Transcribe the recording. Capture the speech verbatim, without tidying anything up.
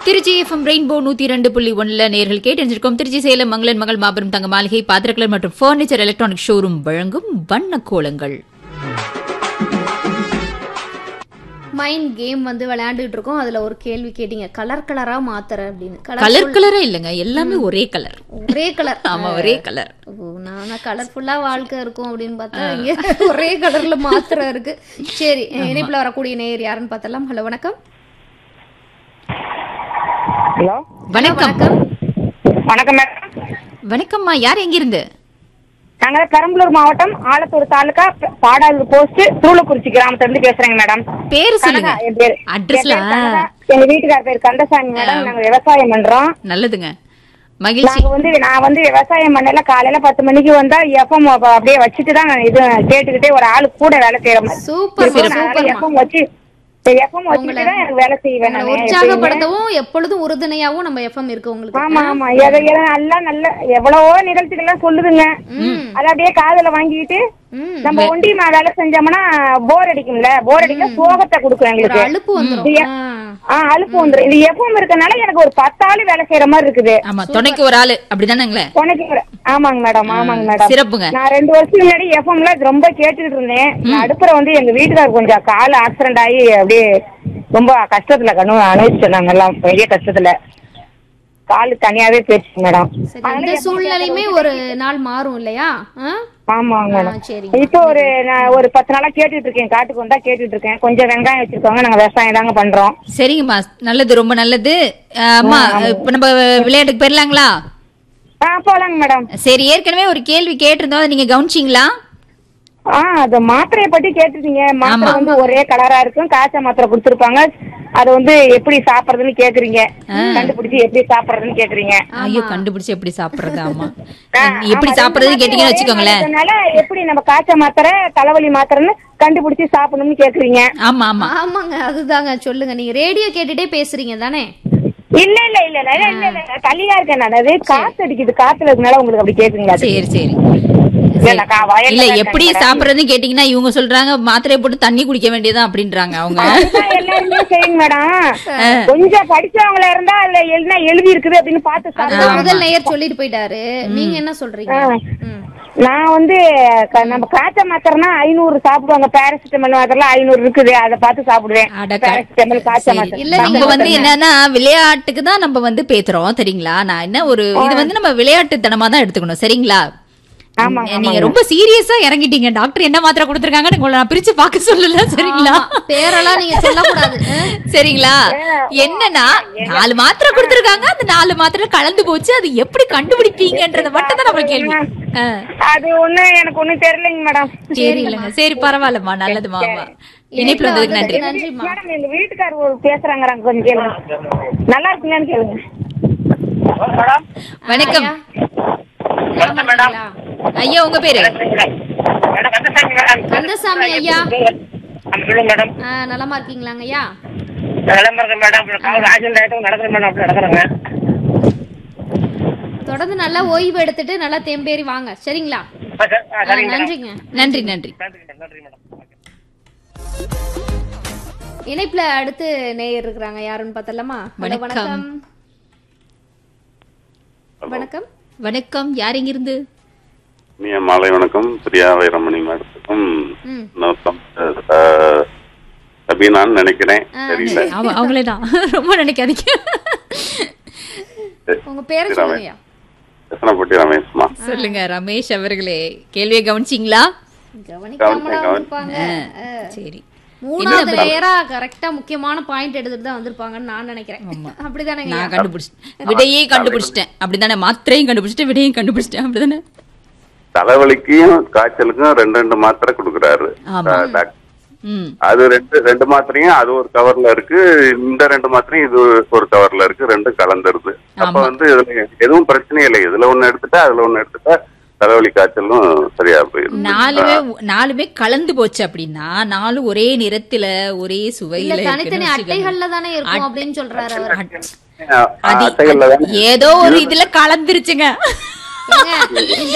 Trichy FM rainbow நூத்தி இரண்டு புள்ளி ஒன்னுல நேர்கள் கேட்டிருந்திருக்கோம். திருச்சி சேலம் மங்களன் மகள் மாபெரும் தங்க மாளிகை பாத்திரக்கலர் மற்றும் பர்னிச்சர் எலக்ட்ரானிக் ஷோரூம் வழங்கும் வண்ண கோலங்கள். மைண்ட் கேம் வந்து விளையாண்டுட்டு இருக்கோம். அதுல ஒரு கேள்வி கேட்டீங்க, கலர் கலரா மாத்துற அப்படின்னு. கலர் கலரா இல்லங்க, எல்லாமே ஒரே கலர். ஒரே கலர். ஆமா, ஒரே கலர். நானா கலர்ஃபுல்லா வாழ்க்கை இருக்கும் அப்படின்னு பார்த்தா இங்க ஒரே கலர்ல மாத்திர இருக்கு. சரி, இணைப்புல வரக்கூடிய நேயர் யாருன்னு பார்த்தலாம். ஹலோ, வணக்கம். ஹலோ, வணக்கம். வணக்கம் மேடம். வணக்கம்மா, யார் எங்க இருந்து? நாங்க பெரம்பலூர் மாவட்டம் ஆலத்தூர் தாலுகா பாடாலூர் போஸ்ட் தூளக்குறிச்சி கிராமத்துல இருந்து பேசுறேங்க மேடம். பேரு சொல்லுங்க. என் பேரு அட்ரஸ்ல எங்க வீட்டுக்கார பேர் கந்தசாமி மேடம். நாங்க விவசாயம் பண்றோம். நல்லதுங்க, மகிழ்ச்சி. நாங்க வந்து நான் வந்து விவசாயம் பண்ணல, காலையில பத்து மணிக்கு வந்தா எஃப்எம் அப்படியே வச்சுட்டு தான் நான் இது கேட்டுக்கிட்டே ஒரு ஆளு கூட வேலை செய்யறேன். Super super. எஃப்எம் வச்சு எஃப்எம் வச்சுட்டு தான் எனக்கு வேலை செய்வேன். உற்சாகப்படுத்தவும் எப்பொழுதும் உறுதுணையாவும் நம்ம எஃப்எம் இருக்கு உங்களுக்கு. ஆமா ஆமா, நல்லா நல்ல எவ்வளவோ நிகழ்ச்சிகள் எல்லாம் சொல்லுதுங்க. அதை அப்படியே காதுல வாங்கிட்டு நம்ம ஒண்டிமா வேலை செஞ்சோம்னா போர் அடிக்கும்ல, போர் அடிக்க சோகத்தை கொடுக்கும் எங்களுக்கு. அலுப்பு வந்துரும். ஆஹ் அலுப்பு வந்துரும். இது எப்பவும் இருக்கனால எனக்கு ஒரு பத்து ஆளு வேலை செய்யற மாதிரி இருக்குது. ஆமா, துணைக்கு ஒரு ஆளு அப்படிதானங்களே? துணைக்கு ஒரு ஆமாங்க மேடம். ஆமாங்க மேடம், சிறப்புங்க. நான் ரெண்டு வருஷத்துக்கு முன்னாடி எஃப்எம்ல ரொம்ப கேட்டுக்கிட்டு இருந்தேன். அடுப்புற வந்து எங்க வீட்டுக்காரர் கொஞ்சம் கால் ஆக்சிடென்ட் ஆகி அப்படியே ரொம்ப கஷ்டத்துல கண்ணு அனுபவிச்சோம். நாங்க எல்லாம் பெரிய கஷ்டத்துல காலு தனியாவே போயிடுச்சு மேடம். அந்த சூழ்நிலையுமே ஒரு நாள் மாறும் இல்லையா? ஆமாங்க மேடம். இப்போ ஒரு நான் ஒரு பத்து நாளா கேட்டுட்டு இருக்கேன், காட்டுக்கு வந்தா கேட்டுட்டு இருக்கேன். கொஞ்சம் வெங்காயம் வச்சிருக்கோங்க, நாங்க விவசாயம் தாங்க பண்றோம். சரிங்கம்மா, நல்லது, ரொம்ப நல்லது. அம்மா, இப்ப நம்ம விளையாட்டுக்கு போயிடலாங்களா? ஆஹ் போலாங்க மேடம். சரி, ஏற்கனவே ஒரு கேள்வி கேட்டிருந்தோம், அதை நீங்க கவனிச்சிங்களா? ஆஹ் அது மாத்திரையை பத்தி கேட்டிருக்கீங்க. மாத்திரை வந்து ஒரே கலரா இருக்கும், காய்ச்ச மாத்திரை கொடுத்துருப்பாங்க. அது வந்து எப்படி சாப்பிடுறதுன்னு கேக்குறீங்க, கண்டுபிடிச்சு எப்படி சாப்பிடுறதுன்னு கேக்குறீங்க. ஐயோ, கண்டுபிடிச்சு எப்படி சாப்பிடுறது? ஆமா, எப்படி சாப்பிடுறதுன்னு கேட்டீங்கன்னு வச்சுக்கோங்களேன். எப்படி நம்ம காய்ச்ச மாத்திரை தலைவலி மாத்திரைன்னு கண்டுபிடிச்சு சாப்பிடணும்னு கேக்குறீங்க. ஆமா ஆமா ஆமாங்க, அதுதாங்க. சொல்லுங்க, நீங்க ரேடியோ கேட்டுட்டே பேசுறீங்க தானே? இல்ல இல்ல இல்ல இல்ல இல்ல தள்ளியா இருக்கேன் நான். அது காத்து அடிக்குது, காத்துல இருக்கனால உங்களுக்கு அப்படி கேக்குறீங்களா? சரி சரி. இல்ல, எப்படி சாப்பிடுறதுன்னு கேட்டீங்கன்னா இவங்க சொல்றாங்க மாத்திரையை போட்டு தண்ணி குடிக்க வேண்டியதான் அப்படின்றாங்க அவங்க. எல்லாருமே சரிங்க மேடம், கொஞ்சம் படிச்சவங்கள இருந்தா அதுல எழுதினா எழுதி இருக்குது அப்படின்னு பாத்து முதல் நேயர் சொல்லிட்டு போயிட்டாரு. நீங்க என்ன சொல்றீங்க? நான் வந்து நம்ம காய்ச்ச மாத்திரனா ஐநூறு சாப்பிடுவாங்க, பேராசிட்டமல் மாத்திரம் ஐநூறு இருக்குது, அதை பார்த்து சாப்பிடுவேன். பேராசிட்டமல் காய்ச்ச மாத்திரை. நம்ம வந்து என்னன்னா விளையாட்டுக்கு தான் நம்ம வந்து பேசுறோம், சரிங்களா? நான் என்ன ஒரு இது வந்து நம்ம விளையாட்டுத்தனமா தான் எடுத்துக்கணும், சரிங்களா? நீங்க ரொம்ப சீரியஸா இறங்கிட்டீங்க. டாக்டர் என்ன மாத்திரை கொடுத்திருக்காங்கன்னு உங்களை நான் பிரிச்சு பாக்க சொல்லல, சரிங்களா? பேரெல்லாம் நீங்க சொல்லக்கூடாது, சரிங்களா? என்னன்னா நாலு மாத்திரை கொடுத்திருக்காங்க, அந்த நாலு மாத்திரை கலந்து போச்சு, அது எப்படி கண்டுபிடிப்பீங்கன்றத மட்டும் தான் நம்ம கேள்வி. அது ஒண்ணு எனக்கு ஒண்ணும் தெரியலைங்க மேடம். சரி இல்லங்க, சரி பரவாயில்லம்மா, நல்லதுமா. இணைப்புல வந்ததுக்கு நன்றி. மேடம், எங்க வீட்டுக்காரர் பேசுறாங்க, கொஞ்சம் கேளுங்க. நல்லா இருக்குங்கன்னு கேளுங்க. வணக்கம் ஐயா, உங்க பேரு? கந்தசாமி ஐயா. நலமா இருக்கீங்களாங்க ஐயா? தொடர்ந்து நல்லா ஓய்வு எடுத்துட்டு நல்லா தெம்பேறி வாங்க, சரிங்களா? நன்றிங்க. நன்றி நன்றி. இணைப்புல அடுத்து நேயர் இருக்கிறாங்க, யாருன்னு பார்த்தலாமா? வணக்கம். வணக்கம் வணக்கம், யார் எங்க இருந்து? மாலை வணக்கம். பிரியா வைரமணி மேடத்துக்கும் சபீனான்னு நினைக்கிறேன், தெரியல. அவங்களேதான், ரொம்ப நினைக்காதீங்க. உங்க பேரு சொல்லுங்க. எத்தனைப்பட்டி ரமேஷ்மா. சொல்லுங்க ரமேஷ் அவர்களே, கேள்வியை கவனிச்சிங்களா? கவனிக்காமலா வந்திருப்பாங்க. சரி, மூணாவது லேயரா கரெக்டா முக்கியமான பாயிண்ட் எடுத்துட்டு தான் வந்திருப்பாங்கன்னு நான் நினைக்கிறேன். அப்படிதானே? நான் கண்டுபிடிச்சிட்டேன், விடையே கண்டுபிடிச்சிட்டேன். அப்படிதானே? மாத்திரையும் கண்டுபிடிச்சிட்டேன், விடையும் கண்டுபிடிச்சிட்டேன். அப்படிதானே? தலைவலிக்கும் காய்ச்சலுக்கும் ரெண்டு ரெண்டு மாத்திரை கொடுக்குறாரு அது ரெண்டு ரெண்டு மாத்திரையும் அது ஒரு கவர்ல இருக்கு, இந்த ரெண்டு மாத்திரையும் இது ஒரு கவர்ல இருக்கு, ரெண்டும் கலந்துருது. அப்ப வந்து இதுல எதுவும் பிரச்சனை இல்லை. இதுல ஒண்ணு எடுத்துட்டா அதுல ஒண்ணு எடுத்துட்டா தலைவலி காய்ச்சலும் சரியா போயிடும். நாலுமே நாலுமே கலந்து போச்சு அப்படின்னா நாலு ஒரே நிறத்துல ஒரே சுவையில தனித்தனி அட்டைகள்ல தானே இருக்கும் அப்படின்னு சொல்றாரு அவர். ஏதோ ஒரு இதுல கலந்துருச்சுங்க.